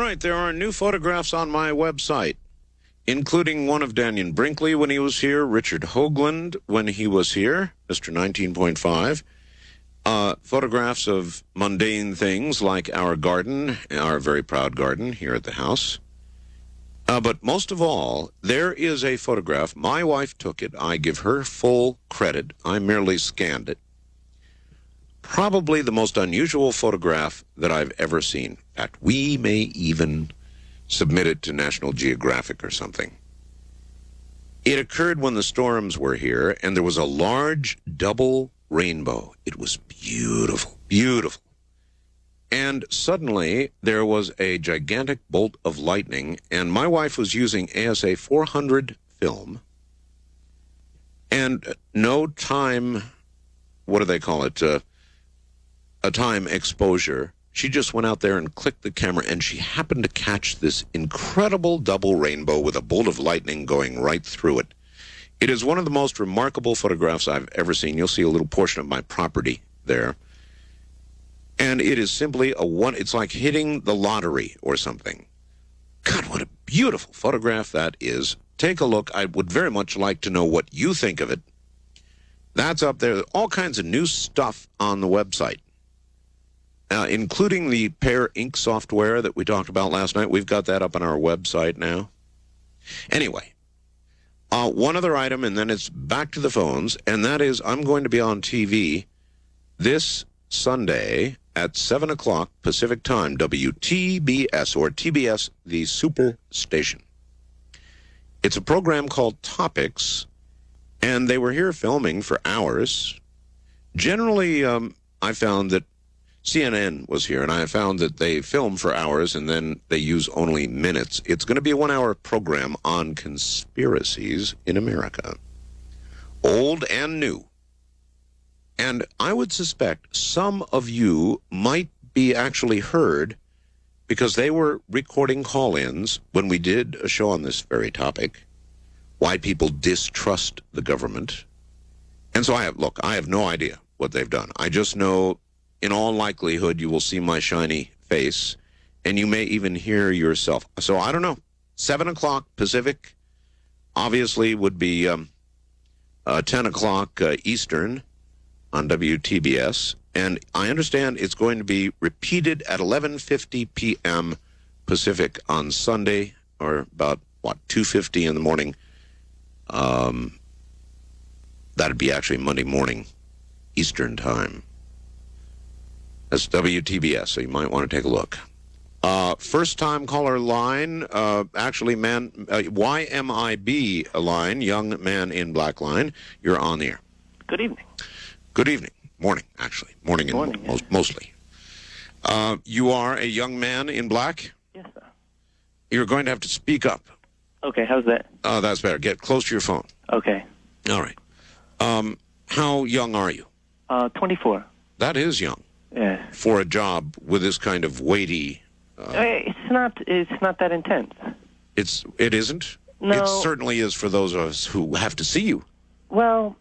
right, there are new photographs on my website, including one of Daniel Brinkley when he was here, Richard Hoagland when he was here, Mr. 19.5. Photographs of mundane things like our garden, our very proud garden here at the house. But most of all, there is a photograph. My wife took it. I give her full credit. I merely scanned it. Probably the most unusual photograph that I've ever seen. In fact, we may even submit it to National Geographic or something. It occurred when the storms were here, and there was a large double rainbow. It was beautiful, beautiful. And suddenly, there was a gigantic bolt of lightning, and my wife was using ASA 400 film, and no time, what do they call it, a time exposure. She just went out there and clicked the camera, and she happened to catch this incredible double rainbow with a bolt of lightning going right through it. It is one of the most remarkable photographs I've ever seen. You'll see a little portion of my property there. And it is simply it's like hitting the lottery or something. God, what a beautiful photograph that is. Take a look. I would very much like to know what you think of it. That's up there. All kinds of new stuff on the website, including the Pear Ink software that we talked about last night. We've got that up on our website now. Anyway, one other item, and then it's back to the phones, and that is I'm going to be on TV this Sunday at 7 o'clock Pacific Time, WTBS, or TBS, the Super Station. It's a program called Topics, and they were here filming for hours. Generally, I found that CNN was here, and I found that they film for hours, and then they use only minutes. It's going to be a 1-hour program on conspiracies in America, old and new. And I would suspect some of you might be actually heard because they were recording call-ins when we did a show on this very topic, why people distrust the government. And so I have no idea what they've done. I just know in all likelihood you will see my shiny face, and you may even hear yourself. So I don't know. 7 o'clock Pacific obviously would be 10 o'clock Eastern on WTBS, and I understand it's going to be repeated at 11:50 p.m. Pacific on Sunday, or about, 2:50 in the morning. That'd be actually Monday morning Eastern time. That's WTBS, so you might want to take a look. First-time caller line, YMIB line, Young Man in Black line. You're on the air. Good evening. Good evening. Morning, actually. Morning, yes. Mostly. You are a young man in black? Yes, sir. You're going to have to speak up. Okay, how's that? That's better. Get close to your phone. Okay. All right. How young are you? 24. That is young. Yeah. For a job with this kind of weighty... It's not that intense. It isn't? No. It certainly is for those of us who have to see you. Well,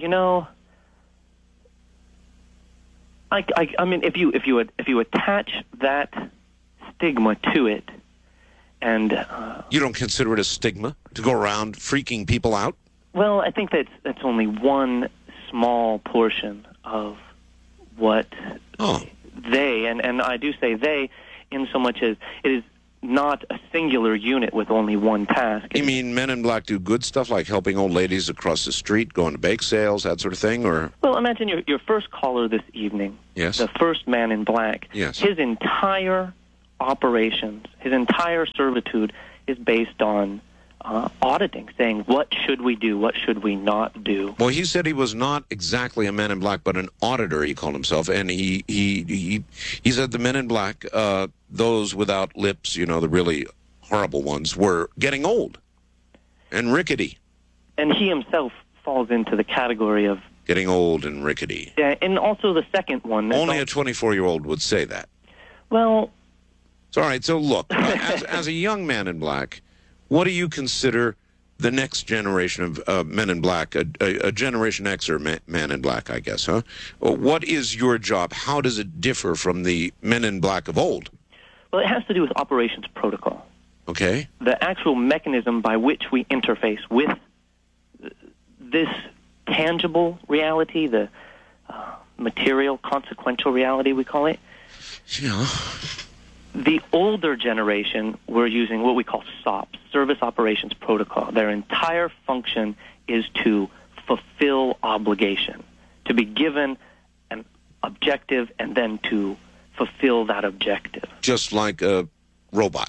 I mean, if you attach that stigma to it, and you don't consider it a stigma to go around freaking people out? Well, I think that's only one small portion of what they, and I do say they, in so much as it is not a singular unit with only one task. You mean Men in Black do good stuff like helping old ladies across the street, going to bake sales, that sort of thing, or? Well, imagine your first caller this evening. Yes. The first Man in Black. Yes. His entire operations, his entire servitude is based on auditing, saying what should we do, what should we not do. Well, he said he was not exactly a Man in Black, but an auditor, he called himself, and he said the Men in Black, those without lips, the really horrible ones, were getting old and rickety. And he himself falls into the category of getting old and rickety. Yeah, and also the second one. Only a 24-year-old would say that. Well, it's all right. So look, as a young Man in Black, what do you consider the next generation of Men in Black, a Generation X or Man in Black, I guess, huh? What is your job? How does it differ from the Men in Black of old? Well, it has to do with operations protocol. Okay. The actual mechanism by which we interface with this tangible reality, the material consequential reality, we call it. Yeah. The older generation were using what we call SOP, Service Operations Protocol. Their entire function is to fulfill obligation, to be given an objective and then to fulfill that objective. Just like a robot.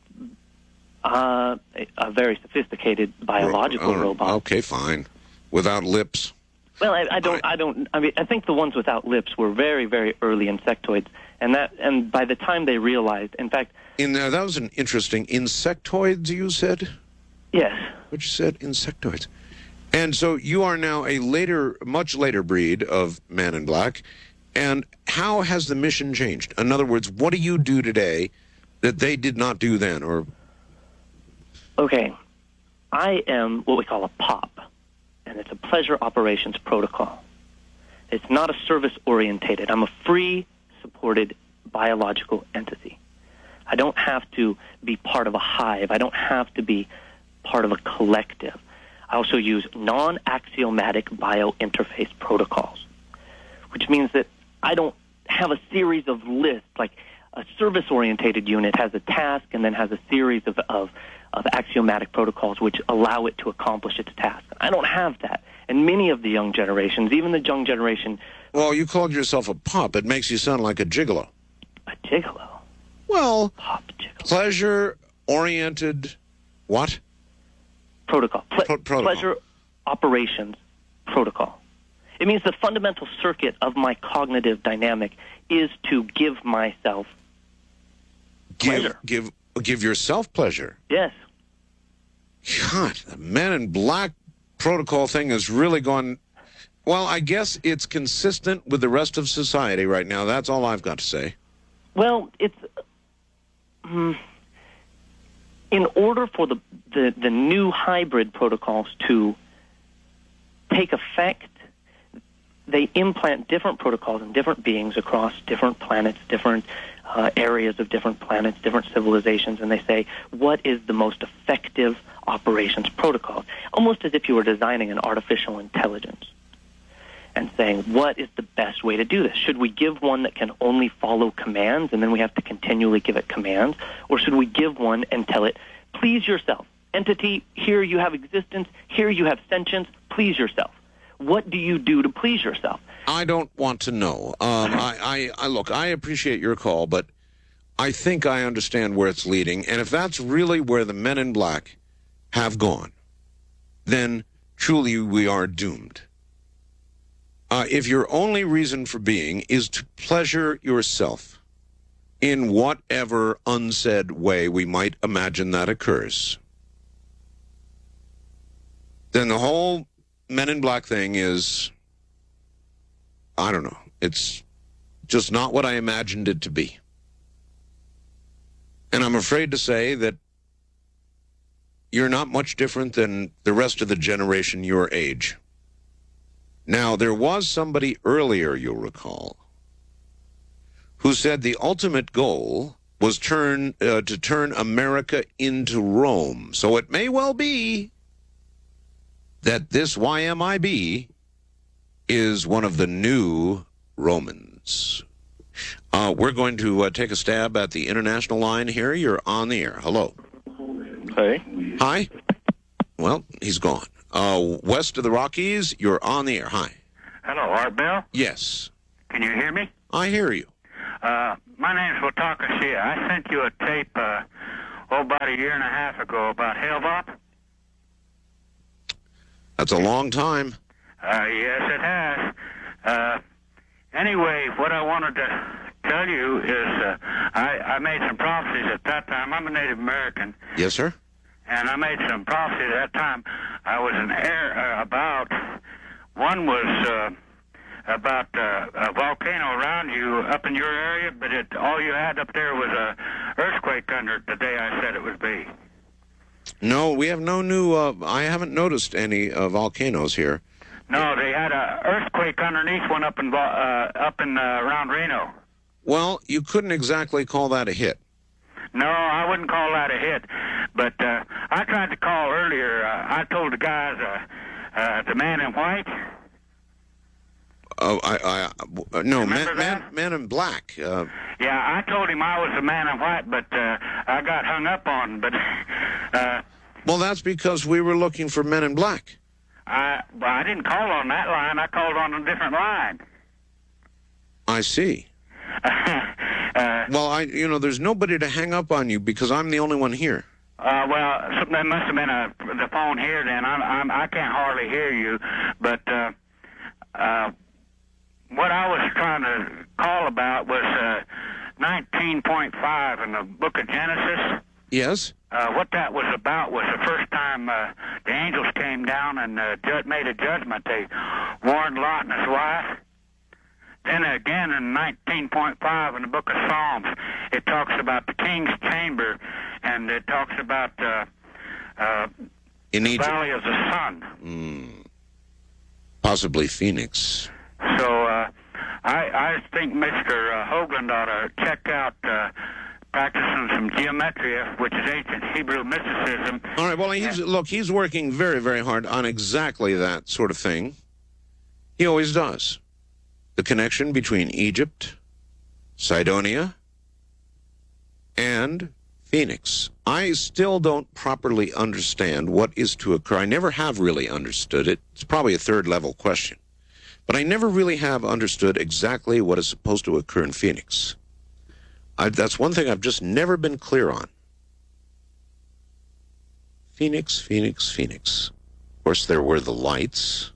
A very sophisticated biological robot. Okay, fine. Without lips. Well, I think the ones without lips were very, very early insectoids, and by the time they realized, in fact, that was an interesting insectoids. You said. Yes. What you said, insectoids, and so you are now a much later breed of Man in Black. And how has the mission changed? In other words, what do you do today that they did not do then? Or okay, I am what we call a POP. And it's a pleasure operations protocol. It's not a service-orientated. I'm a free, supported biological entity. I don't have to be part of a hive. I don't have to be part of a collective. I also use non-axiomatic biointerface protocols, which means that I don't have a series of lists. Like a service-orientated unit has a task and then has a series of axiomatic protocols which allow it to accomplish its task. I don't have that. And many of the young generations, even the young generation... Well, you called yourself a pop. It makes you sound like a gigolo. A gigolo? Well, Pop gigolo. Pleasure-oriented what? Protocol. Protocol. Pleasure operations protocol. It means the fundamental circuit of my cognitive dynamic is to give myself pleasure. Give yourself pleasure. Yes. God, the Men in Black protocol thing has really gone... Well, I guess it's consistent with the rest of society right now. That's all I've got to say. Well, it's... in order for the new hybrid protocols to take effect, they implant different protocols in different beings across different planets, different areas of different planets, different civilizations, and they say, what is the most effective operations protocol? Almost as if you were designing an artificial intelligence and saying, what is the best way to do this? Should we give one that can only follow commands and then we have to continually give it commands? Or should we give one and tell it, please yourself? Entity, here you have existence, here you have sentience, please yourself. What do you do to please yourself? I don't want to know. Look, I appreciate your call, but I think I understand where it's leading. And if that's really where the Men in Black have gone, then truly we are doomed. If your only reason for being is to pleasure yourself in whatever unsaid way we might imagine that occurs, then the whole Men in Black thing is, I don't know, it's just not what I imagined it to be. And I'm afraid to say that you're not much different than the rest of the generation your age. Now, there was somebody earlier, you'll recall, who said the ultimate goal was to turn America into Rome. So it may well be that this YMIB is one of the new Romans. We're going to take a stab at the international line here. You're on the air. Hello. Hey. Hi. Well, he's gone. West of the Rockies, you're on the air. Hi. Hello, Art Bell? Yes. Can you hear me? I hear you. My name's Wataka Shia. I sent you a tape about a year and a half ago about Hellbop. That's a long time. Yes, it has. Anyway, what I wanted to tell you is I made some prophecies at that time. I'm a Native American. Yes, sir. And I made some prophecies at that time. I was in air about, one was about a volcano around you up in your area, but all you had up there was a earthquake under it the day I said it would be. No, we have no new, I haven't noticed any volcanoes here. No, they had an earthquake underneath one up in around Reno. Well, you couldn't exactly call that a hit. No, I wouldn't call that a hit. But I tried to call earlier. I told the guys, the man in white. Oh, no, man in black. Yeah, I told him I was the man in white, but I got hung up on. But well, that's because we were looking for men in black. I didn't call on that line. I called on a different line. I see. Well, there's nobody to hang up on you because I'm the only one here. Well, that must have been the phone here. Then I can't hardly hear you. But what I was trying to call about was 19.5 in the Book of Genesis. Yes. What that was about was the first time the angels came down and made a judgment. They warned Lot and his wife. Then again in 19.5 in the Book of Psalms, it talks about the king's chamber, and it talks about in the Egypt. Valley of the Sun. Possibly Phoenix. So I think Mr. Hoagland ought to check out practicing some geometria, which is ancient Hebrew mysticism. All right, well, he's working very, very hard on exactly that sort of thing. He always does. The connection between Egypt, Cydonia, and Phoenix. I still don't properly understand what is to occur. I never have really understood it. It's probably a third-level question. But I never really have understood exactly what is supposed to occur in Phoenix. That's one thing I've just never been clear on. Phoenix, Phoenix, Phoenix. Of course, there were the lights.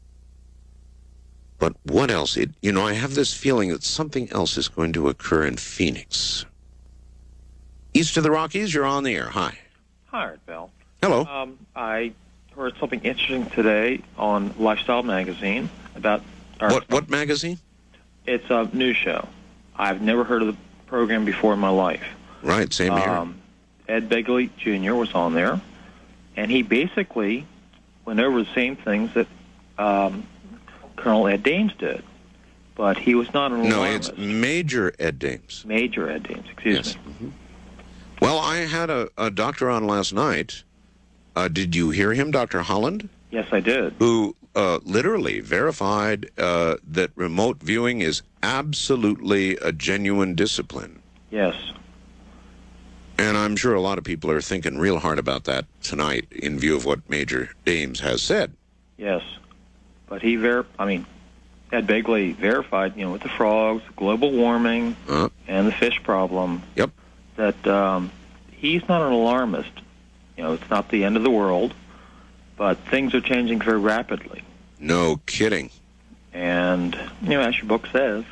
But what else? I have this feeling that something else is going to occur in Phoenix. East of the Rockies, you're on the air. Hi. Hi, Art Bell. Hello. I heard something interesting today on Lifestyle Magazine about... What magazine? It's a news show. I've never heard of the program before in my life. Right, same here. Ed Begley Jr. was on there, and he basically went over the same things that Colonel Ed Dames did, but he was not an alarmist. No, it's Major Ed Dames. Major Ed Dames, excuse me. Mm-hmm. Well, I had a doctor on last night. Did you hear him, Dr. Holland? Yes, I did. Who literally verified that remote viewing is absolutely a genuine discipline. Yes. And I'm sure a lot of people are thinking real hard about that tonight in view of what Major Dames has said. Yes. But Ed Begley verified, with the frogs, global warming, and the fish problem, yep, that he's not an alarmist. It's not the end of the world, but things are changing very rapidly. No kidding. And, as your book says.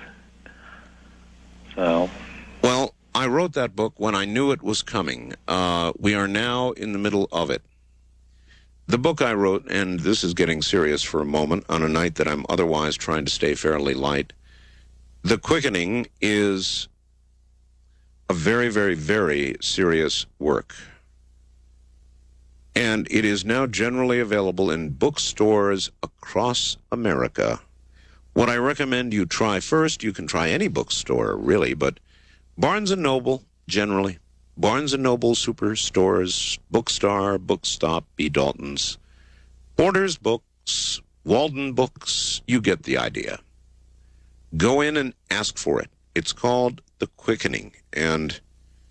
So. Well, I wrote that book when I knew it was coming. We are now in the middle of it. The book I wrote, and this is getting serious for a moment on a night that I'm otherwise trying to stay fairly light. The Quickening is a very, very, very serious work. And it is now generally available in bookstores across America. What I recommend you try first, you can try any bookstore, really, but Barnes & Noble, generally. Barnes & Noble Superstores, Bookstar, Bookstop, B. Dalton's, Borders Books, Walden Books, you get the idea. Go in and ask for it. It's called The Quickening, and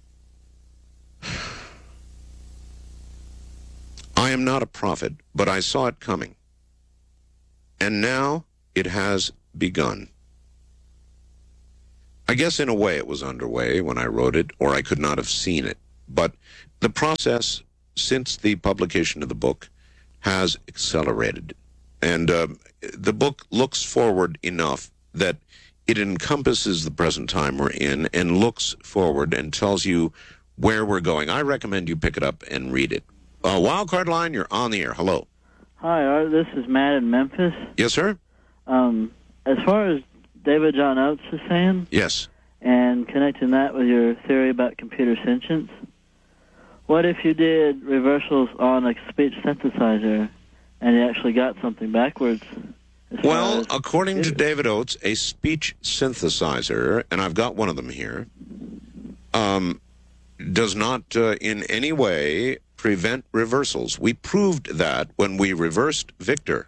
I am not a prophet, but I saw it coming. And now it has begun. I guess in a way it was underway when I wrote it, or I could not have seen it. But the process since the publication of the book has accelerated. And the book looks forward enough that it encompasses the present time we're in and looks forward and tells you where we're going. I recommend you pick it up and read it. Wildcard Line, you're on the air. Hello. Hi, Art. This is Matt in Memphis. Yes, sir? As far as David John Oates is saying, yes, and connecting that with your theory about computer sentience, what if you did reversals on a speech synthesizer and you actually got something backwards? Well, according to David Oates, a speech synthesizer, and I've got one of them here, does not in any way prevent reversals. We proved that when we reversed Victor.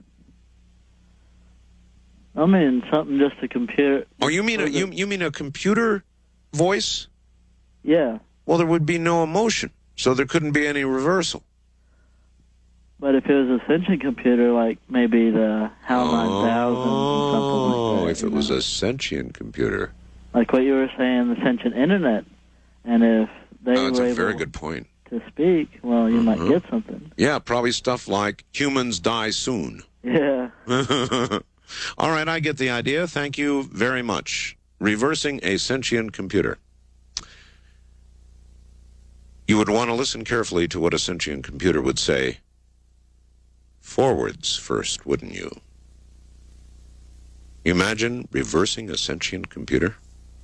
I mean, something just a computer. Oh, you mean you mean a computer voice? Yeah. Well, there would be no emotion, so there couldn't be any reversal. But if it was a sentient computer, like maybe the HAL 9000 or something like that. If it was a sentient computer. Like what you were saying, the sentient internet. And if they were that's a able very good point. to speak, well, you might get something. Yeah, probably stuff like humans die soon. Yeah. All right, I get the idea. Thank you very much. Reversing a sentient computer. You would want to listen carefully to what a sentient computer would say. Forwards first, wouldn't you? Imagine reversing a sentient computer.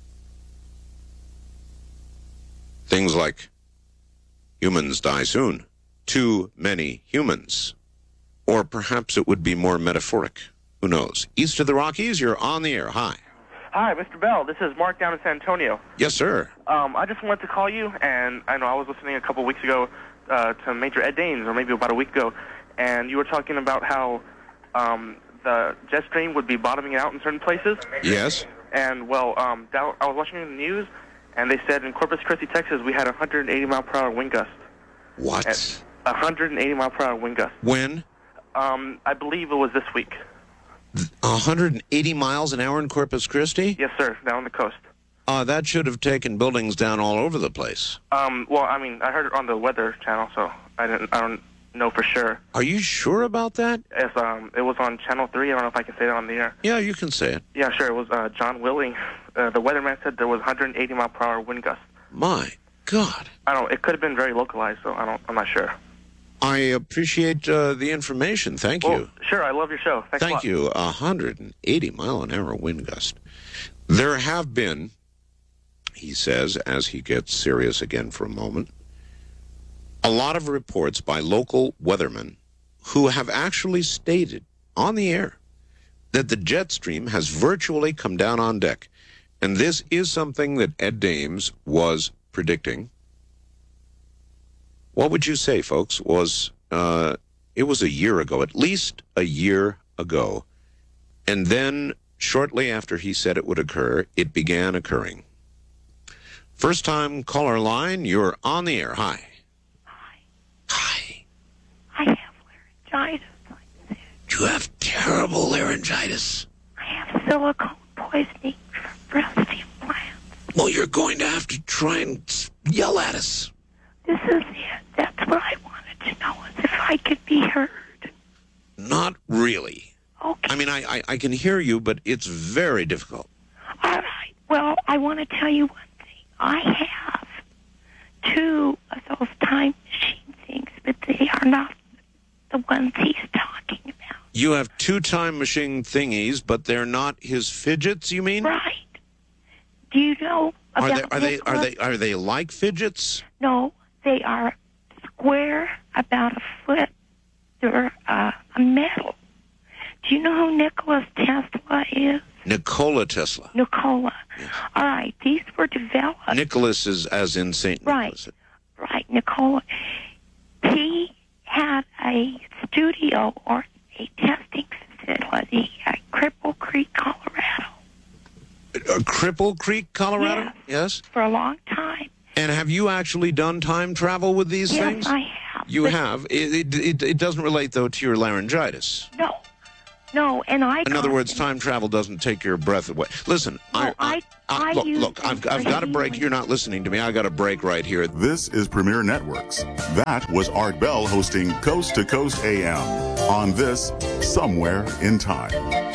Things like, humans die soon. Too many humans. Or perhaps it would be more metaphoric. Who knows? East of the Rockies, you're on the air. Hi. Hi, Mr. Bell. This is Mark down in San Antonio. Yes, sir. I just wanted to call you, and I know I was listening a couple weeks ago to Major Ed Daines, or maybe about a week ago, and you were talking about how the jet stream would be bottoming out in certain places. Yes. And, well, I was watching the news, and they said in Corpus Christi, Texas, we had 180-mile-per-hour wind gust. What? 180-mile-per-hour wind gust. When? I believe it was this week. 180 miles an hour in Corpus Christi? Yes, sir, down the coast. That should have taken buildings down all over the place. Well, I mean, I heard it on the Weather Channel, so I don't know for sure. Are you sure about that? Yes, it was on Channel 3. I don't know if I can say that on the air. Yeah, you can say it. Yeah, sure. It was John Willing. The weatherman said there was 180-mile-per-hour wind gust. My God. I don't. It could have been very localized, so I'm not sure. I appreciate the information. Thank you. Sure, I love your show. Thanks a lot. Thank you. 180-mile-an-hour wind gust. There have been, he says, as he gets serious again for a moment, a lot of reports by local weathermen who have actually stated on the air that the jet stream has virtually come down on deck. And this is something that Ed Daines was predicting. What would you say, folks, was it was a year ago, at least a year ago. And then shortly after he said it would occur, it began occurring. First time caller line, you're on the air. Hi. Hi. I have laryngitis. You have terrible laryngitis. I have silicone poisoning from breast implants. Well, you're going to have to try and yell at us. This is it. That's what I wanted to know, is if I could be heard. Not really. Okay. I mean, I can hear you, but it's very difficult. All right. Well, I want to tell you one thing. I have 2 of those time machine things, but they are not the ones he's talking about. You have 2 time machine thingies, but they're not his fidgets, you mean? Right. Do you know about Are they like fidgets? No, they are square, about a foot. They're metal. Do you know who Nikola Tesla is? Nikola Tesla. Nikola. Yes. All right, these were developed. Nicholas is as in St. Nicholas. Right, Nikola. He had a studio or a testing facility at Cripple Creek, Colorado. Cripple Creek, Colorado? Yes. For a long time. And have you actually done time travel with these things? Yes, I have. You have. It doesn't relate, though, to your laryngitis. No, and in other words, time travel doesn't take your breath away. Listen, no, look, I've got a break. You're not listening to me. I got a break right here. This is Premier Networks. That was Art Bell hosting Coast to Coast AM on this Somewhere in Time.